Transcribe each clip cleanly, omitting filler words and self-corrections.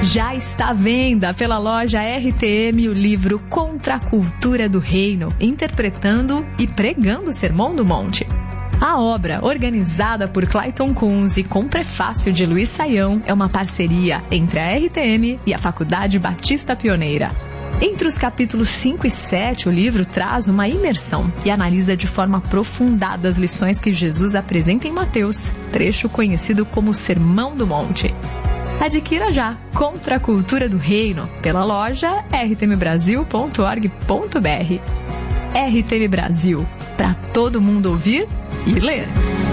Já está à venda pela loja RTM o livro Contra a Cultura do Reino, interpretando e pregando o Sermão do Monte. A obra, organizada por Clayton Kunz e com prefácio de Luiz Saião, é uma parceria entre a RTM e a Faculdade Batista Pioneira. Entre os capítulos 5 e 7, o livro traz uma imersão e analisa de forma aprofundada as lições que Jesus apresenta em Mateus, trecho conhecido como Sermão do Monte. Adquira já Contra a Cultura do Reino pela loja rtmbrasil.org.br. RTM Brasil, para todo mundo ouvir e ler.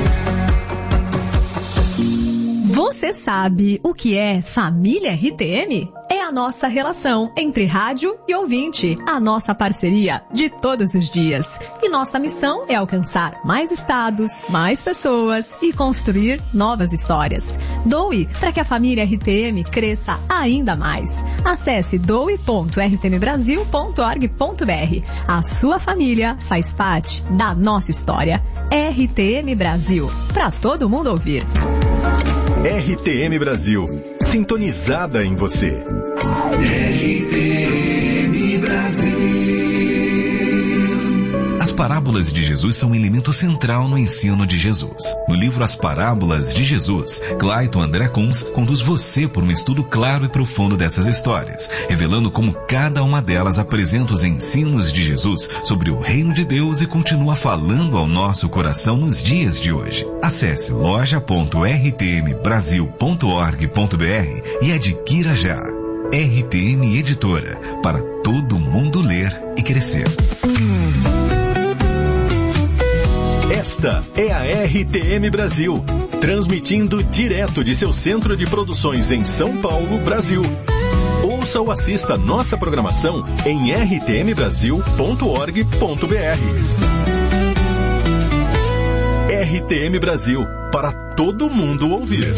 Você sabe o que é família RTM? É a nossa relação entre rádio e ouvinte, a nossa parceria de todos os dias. E nossa missão é alcançar mais estados, mais pessoas e construir novas histórias. Doe para que a família RTM cresça ainda mais. Acesse doe.rtmbrasil.org.br. A sua família faz parte da nossa história. RTM Brasil, para todo mundo ouvir. RTM Brasil, sintonizada em você. RTM Brasil. As parábolas de Jesus são um elemento central no ensino de Jesus. No livro As Parábolas de Jesus, Clayton André Kunz conduz você por um estudo claro e profundo dessas histórias, revelando como cada uma delas apresenta os ensinos de Jesus sobre o reino de Deus e continua falando ao nosso coração nos dias de hoje. Acesse loja.rtmbrasil.org.br e adquira já. RTM Editora, para todo mundo ler e crescer. Esta é a RTM Brasil, transmitindo direto de seu centro de produções em São Paulo, Brasil. Ouça ou assista nossa programação em rtmbrasil.org.br. RTM Brasil, para todo mundo ouvir.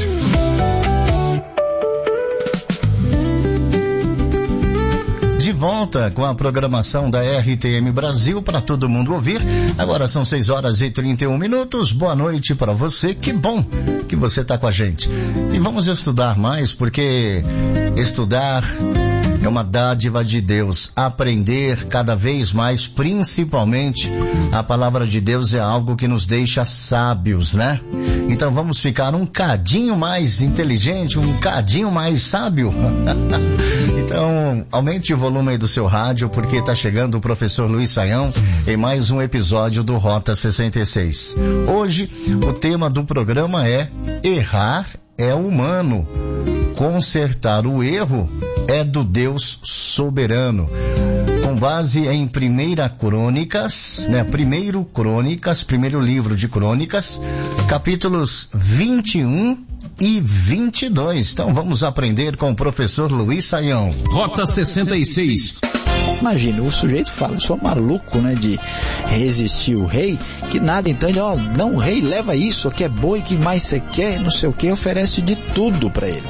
De volta com a programação da RTM Brasil para todo mundo ouvir. Agora são 6h31. Boa noite para você. Que bom que você está com a gente. E vamos estudar mais, porque estudar é uma dádiva de Deus. Aprender cada vez mais, principalmente, a palavra de Deus é algo que nos deixa sábios, né? Então vamos ficar um cadinho mais inteligente, um cadinho mais sábio. Então, aumente o volume aí do seu rádio, porque está chegando o professor Luiz Saião em mais um episódio do Rota 66. Hoje, o tema do programa é Errar é humano. Consertar o erro é do Deus soberano. Com base em Primeira Crônicas, né? Primeiro livro de Crônicas, capítulos 21 e 22. Então vamos aprender com o professor Luiz Saião. Rota 66. Imagina, o sujeito fala, sou maluco, né, de resistir o rei, que nada, então ele, não, rei, leva isso, que é boi, que mais você quer, não sei o que, oferece de tudo para ele.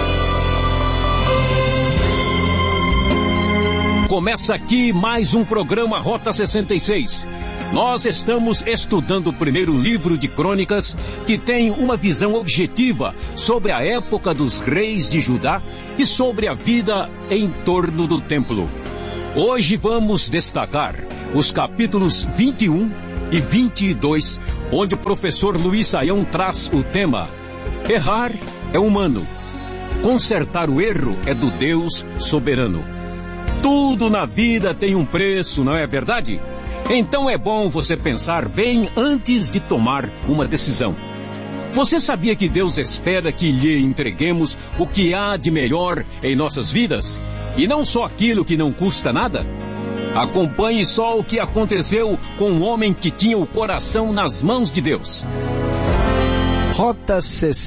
Começa aqui mais um programa Rota 66. Nós estamos estudando o primeiro livro de Crônicas, que tem uma visão objetiva sobre a época dos reis de Judá e sobre a vida em torno do templo. Hoje vamos destacar os capítulos 21 e 22, onde o professor Luiz Saião traz o tema Errar é humano. Consertar o erro é do Deus soberano. Tudo na vida tem um preço, não é verdade? Então é bom você pensar bem antes de tomar uma decisão. Você sabia que Deus espera que lhe entreguemos o que há de melhor em nossas vidas? E não só aquilo que não custa nada? Acompanhe só o que aconteceu com um homem que tinha o coração nas mãos de Deus. Rota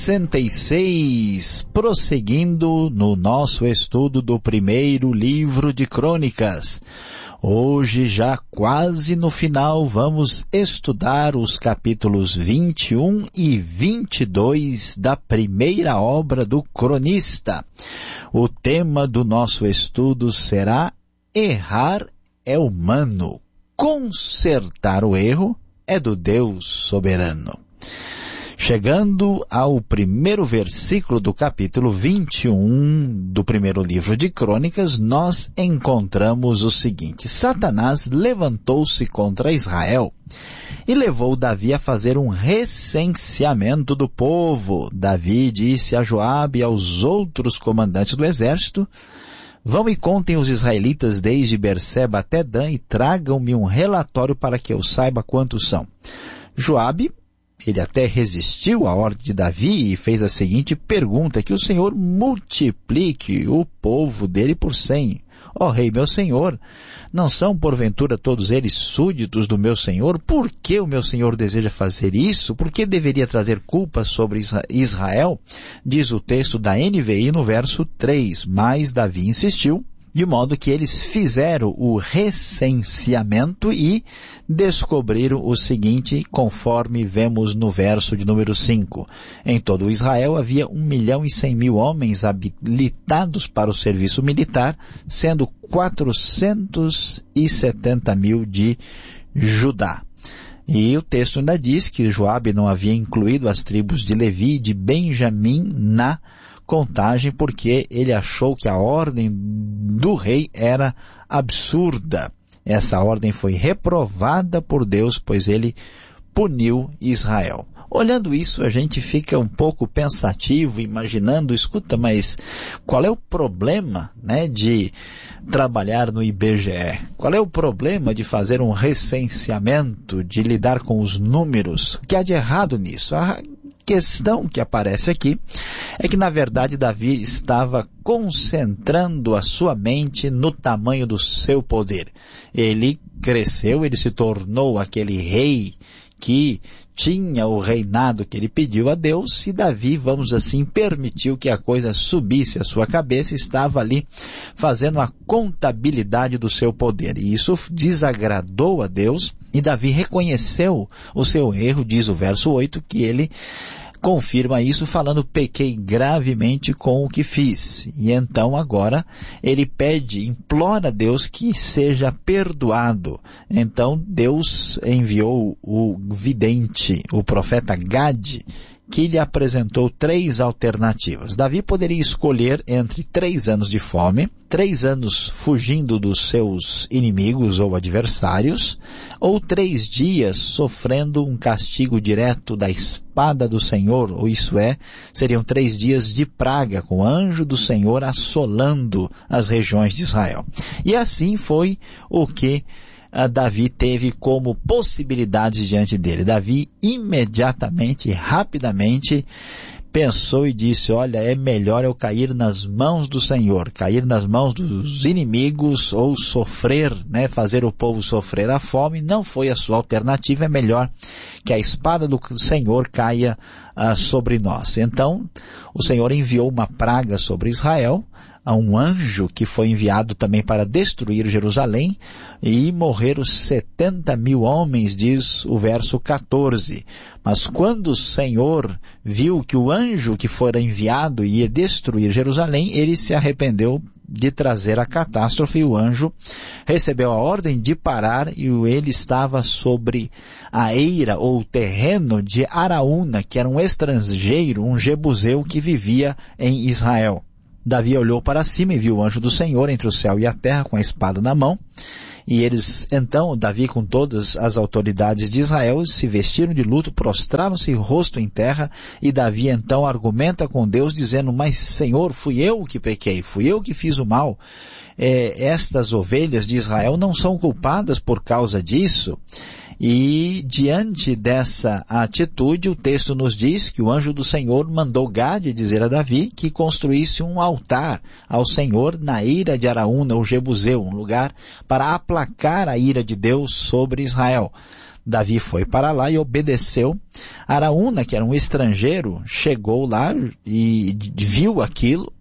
66, prosseguindo no nosso estudo do primeiro livro de Crônicas. Hoje, já quase no final, vamos estudar os capítulos 21 e 22 da primeira obra do cronista. O tema do nosso estudo será Errar é humano. Consertar o erro é do Deus soberano. Chegando ao primeiro versículo do capítulo 21 do primeiro livro de Crônicas, nós encontramos o seguinte: Satanás levantou-se contra Israel e levou Davi a fazer um recenseamento do povo. Davi disse a Joabe e aos outros comandantes do exército: vão e contem os israelitas desde Berseba até Dan e tragam-me um relatório para que eu saiba quantos são. Joabe, ele até resistiu à ordem de Davi e fez a seguinte pergunta: que o Senhor multiplique o povo dele por 100. Ó rei, meu senhor, não são porventura todos eles súditos do meu senhor? Por que o meu senhor deseja fazer isso? Por que deveria trazer culpa sobre Israel? Diz o texto da NVI no verso 3. Mas Davi insistiu, de modo que eles fizeram o recenseamento e descobriram o seguinte, conforme vemos no verso de número 5. Em todo Israel havia 1.100.000 homens habilitados para o serviço militar, sendo 470.000 de Judá. E o texto ainda diz que Joabe não havia incluído as tribos de Levi e de Benjamim na contagem, porque ele achou que a ordem do rei era absurda. Essa ordem foi reprovada por Deus, pois ele puniu Israel. Olhando isso, a gente fica um pouco pensativo, imaginando, escuta, mas qual é o problema, de trabalhar no IBGE? Qual é o problema de fazer um recenseamento, de lidar com os números? O que há de errado nisso? A questão que aparece aqui é que, na verdade, Davi estava concentrando a sua mente no tamanho do seu poder. Ele cresceu, ele se tornou aquele rei que tinha o reinado que ele pediu a Deus, e Davi, vamos assim, permitiu que a coisa subisse à sua cabeça, estava ali fazendo a contabilidade do seu poder. E isso desagradou a Deus, e Davi reconheceu o seu erro, diz o verso 8, que ele confirma isso falando: pequei gravemente com o que fiz. E então agora ele implora a Deus que seja perdoado. Então Deus enviou o vidente, o profeta Gade, que lhe apresentou 3 alternativas. Davi poderia escolher entre 3 anos de fome, 3 anos fugindo dos seus inimigos ou adversários, ou 3 dias sofrendo um castigo direto da espada do Senhor, ou isso é, seriam 3 dias de praga, com o anjo do Senhor assolando as regiões de Israel. E assim foi o que Davi teve como possibilidades diante dele. Davi imediatamente, rapidamente, pensou e disse: olha, é melhor eu cair nas mãos do Senhor, cair nas mãos dos inimigos, ou sofrer, fazer o povo sofrer a fome. Não foi a sua alternativa, é melhor que a espada do Senhor caia sobre nós. Então, o Senhor enviou uma praga sobre Israel, a um anjo que foi enviado também para destruir Jerusalém, e morreram 70.000 homens, diz o verso 14. Mas quando o Senhor viu que o anjo que fora enviado ia destruir Jerusalém, ele se arrependeu de trazer a catástrofe, e o anjo recebeu a ordem de parar, e ele estava sobre a eira ou terreno de Araúna, que era um estrangeiro, um jebuseu que vivia em Israel. Davi olhou para cima e viu o anjo do Senhor entre o céu e a terra com a espada na mão. E eles, então, Davi com todas as autoridades de Israel, se vestiram de luto, prostraram-se rosto em terra, e Davi então argumenta com Deus, dizendo: mas Senhor, fui eu que pequei, fui eu que fiz o mal. Estas ovelhas de Israel não são culpadas por causa disso. E diante dessa atitude, o texto nos diz que o anjo do Senhor mandou Gade dizer a Davi que construísse um altar ao Senhor na eira de Araúna, ou Jebuseu, um lugar para aplacar a ira de Deus sobre Israel. Davi foi para lá e obedeceu. Araúna, que era um estrangeiro, chegou lá e viu aquilo,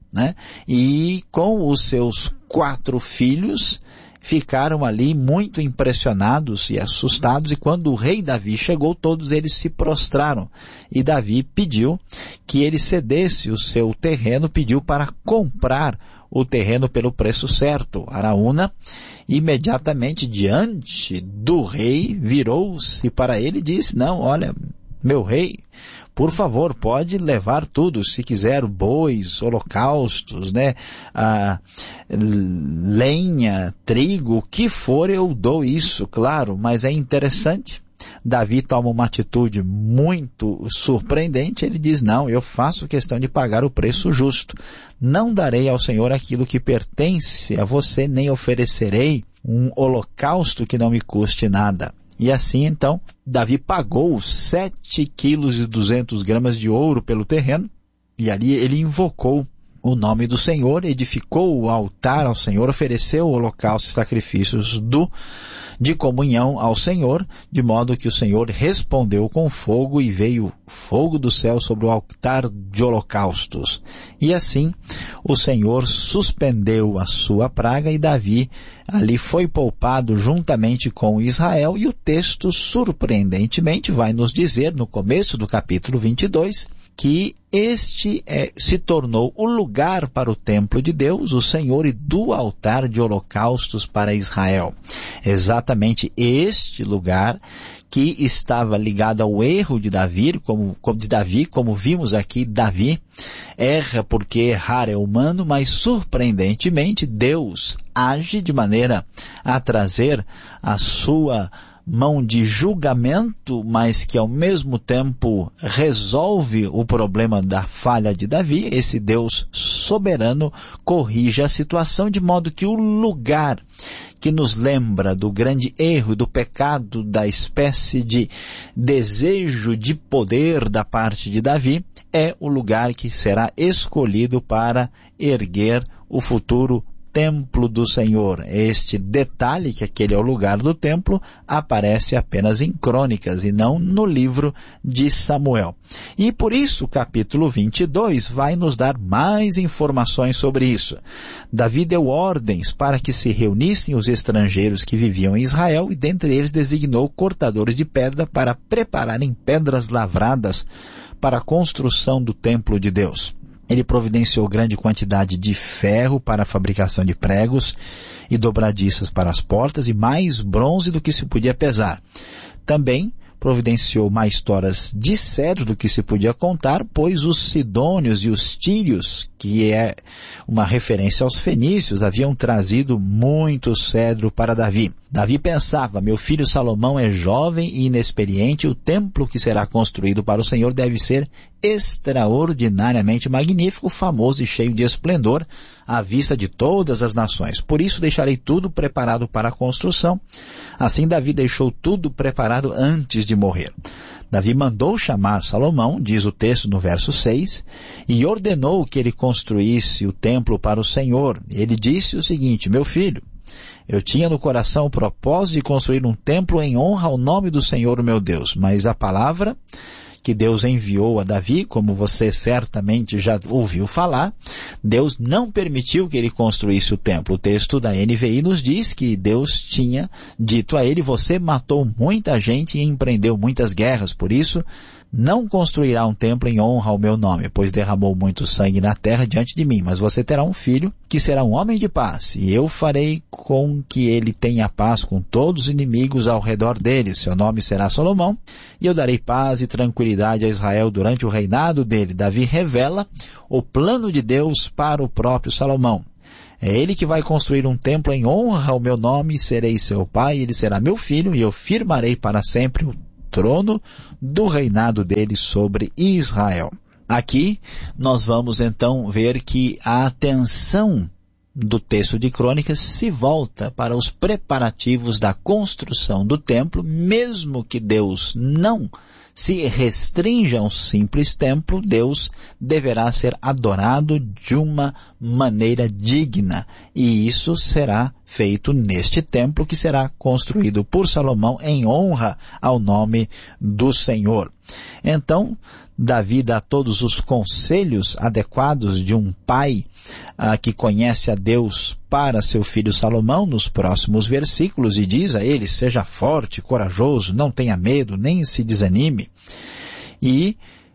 e com os seus 4 filhos ficaram ali muito impressionados e assustados, e quando o rei Davi chegou, todos eles se prostraram. E Davi pediu que ele cedesse o seu terreno, pediu para comprar o terreno pelo preço certo. Araúna, imediatamente diante do rei, virou-se para ele e disse: não, olha, meu rei, por favor, pode levar tudo, se quiser, bois, holocaustos, né, lenha, trigo, o que for, eu dou isso, claro, mas é interessante. Davi toma uma atitude muito surpreendente, ele diz, não, eu faço questão de pagar o preço justo. Não darei ao Senhor aquilo que pertence a você, nem oferecerei um holocausto que não me custe nada. E assim, então, Davi pagou 7,2 kg de ouro pelo terreno, e ali ele invocou o nome do Senhor, edificou o altar ao Senhor, ofereceu o holocausto e sacrifícios de comunhão ao Senhor, de modo que o Senhor respondeu com fogo e veio fogo do céu sobre o altar de holocaustos. E assim o Senhor suspendeu a sua praga e Davi ali foi poupado juntamente com Israel, e o texto surpreendentemente vai nos dizer no começo do capítulo 22 que este se tornou o lugar para o templo de Deus, o Senhor, e do altar de holocaustos para Israel. Exatamente este lugar que estava ligado ao erro de Davi, como vimos aqui, Davi erra porque errar é humano, mas surpreendentemente Deus age de maneira a trazer a sua mão de julgamento, mas que ao mesmo tempo resolve o problema da falha de Davi. Esse Deus soberano corrige a situação de modo que o lugar que nos lembra do grande erro, do pecado, da espécie de desejo de poder da parte de Davi, é o lugar que será escolhido para erguer o futuro templo do Senhor. Este detalhe, que aquele é o lugar do templo, aparece apenas em Crônicas e não no livro de Samuel. E por isso o capítulo 22 vai nos dar mais informações sobre isso. Davi deu ordens para que se reunissem os estrangeiros que viviam em Israel, e dentre eles designou cortadores de pedra para prepararem pedras lavradas para a construção do templo de Deus. Ele providenciou grande quantidade de ferro para a fabricação de pregos e dobradiças para as portas, e mais bronze do que se podia pesar. Também providenciou mais toras de cedro do que se podia contar, pois os sidônios e os tírios, que é uma referência aos fenícios, haviam trazido muito cedro para Davi. Davi pensava, meu filho Salomão é jovem e inexperiente, o templo que será construído para o Senhor deve ser extraordinariamente magnífico, famoso e cheio de esplendor, à vista de todas as nações. Por isso deixarei tudo preparado para a construção. Assim Davi deixou tudo preparado antes de morrer. Davi mandou chamar Salomão, diz o texto no verso 6, e ordenou que ele construísse o templo para o Senhor. Ele disse o seguinte, meu filho, eu tinha no coração o propósito de construir um templo em honra ao nome do Senhor, o meu Deus, mas a palavra que Deus enviou a Davi, como você certamente já ouviu falar, Deus não permitiu que ele construísse o templo. O texto da NVI nos diz que Deus tinha dito a ele, você matou muita gente e empreendeu muitas guerras, por isso não construirá um templo em honra ao meu nome, pois derramou muito sangue na terra diante de mim, mas você terá um filho que será um homem de paz, e eu farei com que ele tenha paz com todos os inimigos ao redor dele. Seu nome será Salomão, e eu darei paz e tranquilidade a Israel durante o reinado dele. Davi revela o plano de Deus para o próprio Salomão. É ele que vai construir um templo em honra ao meu nome, serei seu pai, ele será meu filho, e eu firmarei para sempre o trono do reinado dele sobre Israel. Aqui nós vamos então ver que a atenção do texto de Crônicas se volta para os preparativos da construção do templo, mesmo que Deus não se restrinja a um simples templo, Deus deverá ser adorado de uma maneira digna, e isso será feito neste templo que será construído por Salomão em honra ao nome do Senhor. Então, Davi dá todos os conselhos adequados de um pai que conhece a Deus para seu filho Salomão nos próximos versículos, e diz a ele, seja forte, corajoso, não tenha medo, nem se desanime. E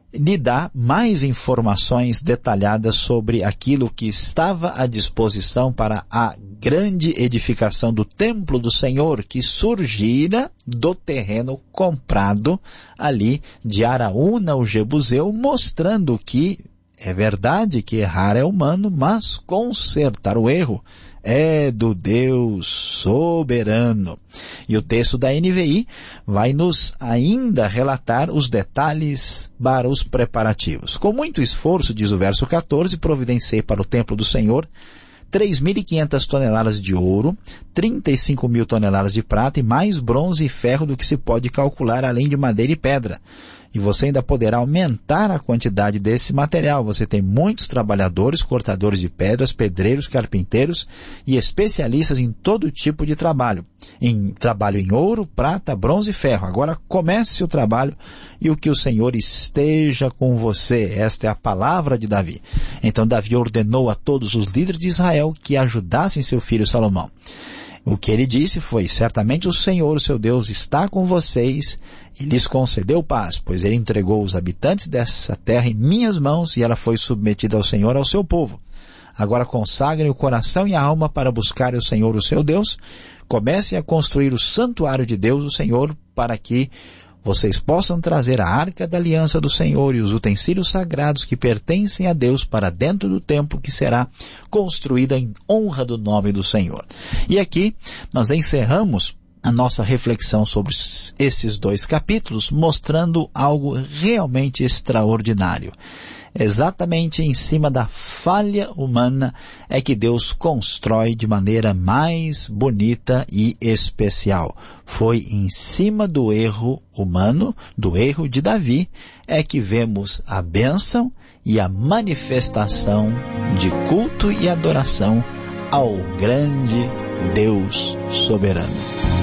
lhe dá mais informações detalhadas sobre aquilo que estava à disposição para a grande edificação do templo do Senhor, que surgira do terreno comprado ali de Araúna, o Jebuseu, mostrando que é verdade que errar é humano, mas consertar o erro é do Deus soberano. E o texto da NVI vai nos ainda relatar os detalhes para os preparativos. Com muito esforço, diz o verso 14, providenciei para o templo do Senhor 3.500 toneladas de ouro, 35.000 toneladas de prata e mais bronze e ferro do que se pode calcular, além de madeira e pedra. E você ainda poderá aumentar a quantidade desse material. Você tem muitos trabalhadores, cortadores de pedras, pedreiros, carpinteiros e especialistas em todo tipo de trabalho. Trabalho em ouro, prata, bronze e ferro. Agora comece o trabalho e o que o Senhor esteja com você. Esta é a palavra de Davi. Então Davi ordenou a todos os líderes de Israel que ajudassem seu filho Salomão. O que ele disse foi: certamente o Senhor, o seu Deus, está com vocês e lhes concedeu paz, pois ele entregou os habitantes dessa terra em minhas mãos e ela foi submetida ao Senhor, ao seu povo. Agora consagrem o coração e a alma para buscar o Senhor, o seu Deus. Comecem a construir o santuário de Deus, o Senhor, para que vocês possam trazer a arca da aliança do Senhor e os utensílios sagrados que pertencem a Deus para dentro do templo que será construída em honra do nome do Senhor. E aqui nós encerramos a nossa reflexão sobre esses 2 capítulos, mostrando algo realmente extraordinário. Exatamente em cima da falha humana é que Deus constrói de maneira mais bonita e especial. Foi em cima do erro humano, do erro de Davi, é que vemos a bênção e a manifestação de culto e adoração ao grande Deus soberano.